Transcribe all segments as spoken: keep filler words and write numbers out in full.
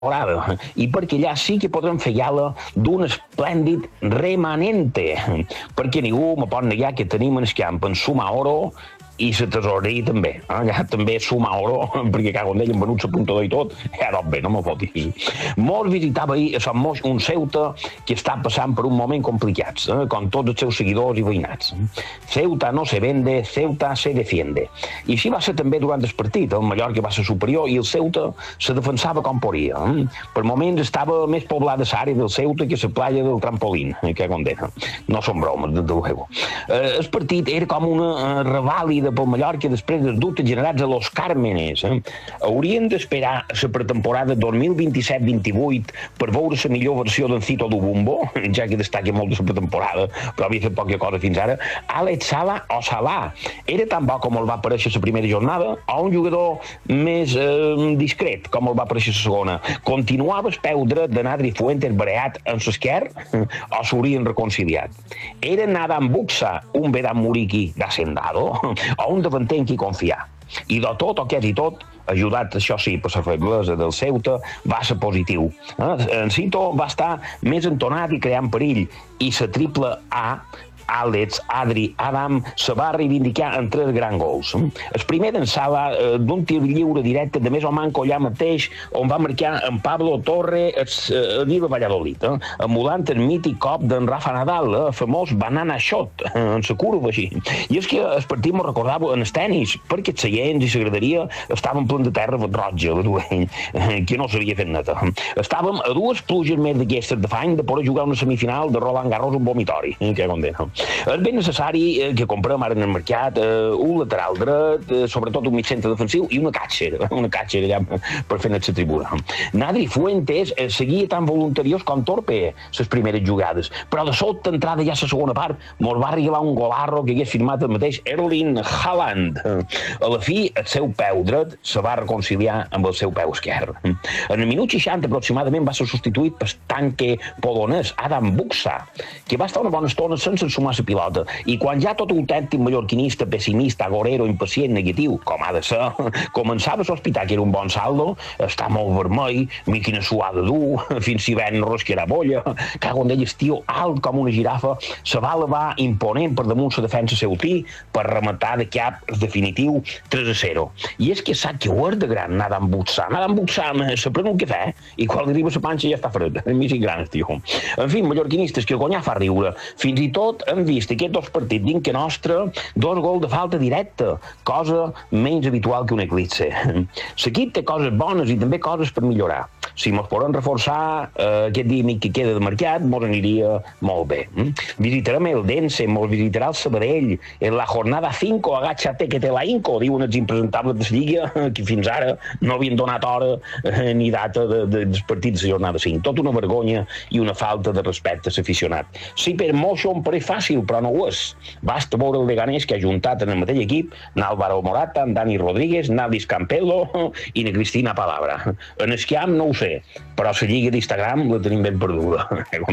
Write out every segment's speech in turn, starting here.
temporada i perquè allà sí que podrem fer gala d'un esplèndid remanente, perquè ningú me pot negar que tenim en el camp en suma oro i la tesoreria també. Allà també suma oro, perquè cago en ell, han venut l'apuntador i tot. Ja, doncs bé, no me fotis. Molts visitava ahir a Sant Moix un Ceuta que està passant per un moment complicats, eh, com tots els seus seguidors i veïnats. Ceuta no se vende, Ceuta se defiende. I així va ser també durant el partit. El Mallorca va ser superior i el Ceuta se defensava com podia. Per moments estava més poblada l'àrea del Ceuta que la playa del Trampolín, que condena. No són bromes, de luego. Eh, el partit era com una eh, revàlida pel Mallorca després dels dubtes generats a Los Cármenes. Eh? Haurien d'esperar la pretemporada dos mil vint-i-set vint-i-vuit per veure la millor versió d'en Cito Lubumbo, ja que destaca molt de la pretemporada, però havia fet poca cosa fins ara. Alex Sala o Salà. Era tan bo com el va aparèixer la primera jornada o un jugador més eh, discret com el va aparèixer la segona? Continuava el peu dret de Nadri Fuentes bareat en l'esquerra o s'haurien reconciliat? Era Nadam Buxa, un Vedan Muriqui d'Hacendado, o un davanter en qui confiar. I de tot, o quasi tot, ajudat, això sí, per la feblesa del Ceuta, va ser positiu. En Cito va estar més entonat i creant perill, i la triple A, Àlex, Adri, Adam, se va reivindicar en tres grans gols. El primer d'en Sala, eh, d'un tir lliure directe de més o manco allà mateix, on va marcar en Pablo Torre el eh, Viva Valladolid, eh, emulant el mític cop d'en Rafa Nadal, eh, famós banana shot, eh, en la curva així. I és que el partit m'ho recordava en el tenis, perquè els seients i la graderia estaven plen de terra roja, de duent, eh, que no s'havia fet neta. Estàvem a dues pluges més d'aquestes de fany de poder jugar una semifinal de Roland Garros un vomitori, eh, que condena. És ben necessari eh, que comprem ara en el mercat eh, un lateral dret, eh, sobretot un mig centre defensiu i una catxer, una catxer allà per fer net la tribuna. Nadri Fuentes eh, seguia tan voluntariós com torpe les primeres jugades, però de sobte entrada ja a la segona part mos va arribar un golarro que hagués firmat el mateix Erling Haaland. A la fi, el seu peu dret se va reconciliar amb el seu peu esquerre. En el minut seixanta aproximadament va ser substituït per tanque polonès Adam Buxa, que va estar una bona estona sense sumar la pilota, i quan ja tot un autèntic mallorquinista, pessimista, agorero, impacient, negatiu, com ha de ser, començava a sospitar que era un bon saldo, està molt vermell, mi quina suada dur, fins si ven rosquera bolla, cago en ell, el tio alt com una girafa, se va elevar imponent per damunt la defensa ceutí per rematar de cap el definitiu tres a zero. I és que sap que ho és de gran, anar d'embutsar, anar d'embutsar, se pren un cafè, i quan li arriba la panxa ja està fred, a mi sí grans, tio. En fi, mallorquinistes, que el guanyar fa riure, fins i tot hem vist aquests dos partits dins que nostre, dos gols de falta directa, cosa menys habitual que un eclipse. L'equip té coses bones i també coses per millorar. Si mos podem reforçar eh, aquest dia mig que queda de mercat, mos aniria molt bé. Mm? Visitarem el Dense, mos visitarà el Sabadell, en la jornada cinco, agáchate que te la inco, diuen els impresentables de la Lliga, que fins ara no havien donat hora eh, ni data de, de, dels partits de jornada cinc. Tot una vergonya i una falta de respecte a l'aficionat. Sí, per moixo em pareix fàcil, però no ho és. Basta veure el Leganés que ha juntat en el mateix equip n'Álvaro Morata, en Dani Rodríguez, n'Aldis Campello i na Cristina Palabra. En el camp no ho sé, però la lliga d'Instagram la tenim ben perduda.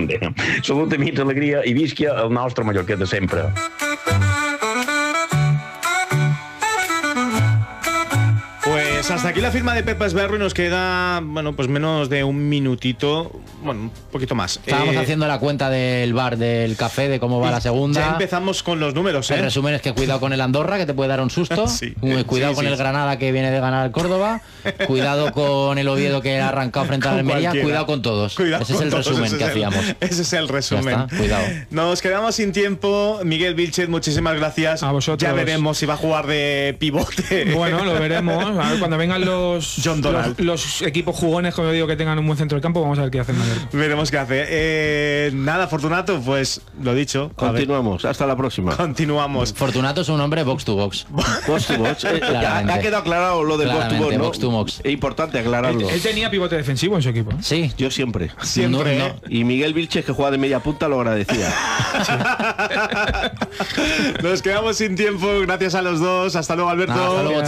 Salut, amics, alegria i visca el nostre Mallorquet de sempre. Pues hasta aquí la firma de Pepe Esberro y nos queda, bueno, pues menos de un minutito, bueno, un poquito más. Estábamos eh, haciendo la cuenta del bar del café, de cómo va la segunda. Ya empezamos con los números, ¿eh? El resumen es que cuidado con el Andorra, que te puede dar un susto. Sí, cuidado sí, con sí, el sí. Granada, que viene de ganar el Córdoba. Cuidado con el Oviedo, que ha arrancado frente a la Almería. Cualquiera. Cuidado con todos. Cuidado ese es con el todos, resumen ese que es el, hacíamos. Ese es el resumen. Ya está, cuidado. Nos quedamos sin tiempo. Miguel Vilchez, muchísimas gracias. A vosotros. Ya veremos si va a jugar de pivote. Bueno, lo veremos. A ver, cuando vengan los, John Donald. los, los equipos jugones, como yo digo, que tengan un buen centro del campo, vamos a ver qué hacen Mallorca. Veremos qué hace. Eh, nada, Fortunato, pues lo dicho. Continuamos. Hasta la próxima. Continuamos. Fortunato es un hombre box to box. Box to box. Eh, ya, ha quedado aclarado lo del box to box, ¿no? Box to box. Es importante aclararlo. Él, él tenía pivote defensivo en su equipo. Sí. Yo siempre. Siempre. No, ¿eh? Y Miguel Vilches, que juega de media punta, lo agradecía. Nos quedamos sin tiempo. Gracias a los dos. Hasta luego, Alberto. Hasta luego,